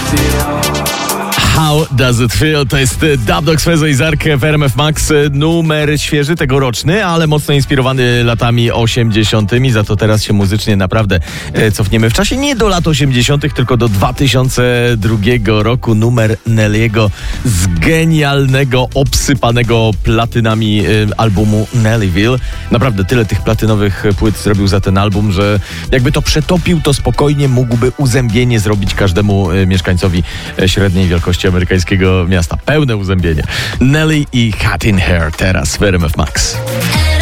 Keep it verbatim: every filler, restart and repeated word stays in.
How Does It Feel? To jest Dub Dogs, Fezo i Zark w R M F Max. Numer świeży, tegoroczny, ale mocno inspirowany latami osiemdziesiątymi. Za to teraz się muzycznie naprawdę cofniemy w czasie. Nie do lat osiemdziesiątych, tylko do dwa tysiące drugiego roku. Numer Nelly'ego z genialnego, obsypanego platynami albumu Nellyville. Naprawdę tyle tych platynowych płyt zrobił za ten album, że jakby to przetopił, to spokojnie mógłby uzębienie zrobić każdemu mieszkańcowi średniej wielkości amerykańskiego miasta. Pełne uzębienie. Nelly i Cat in Hair teraz w R M F Max.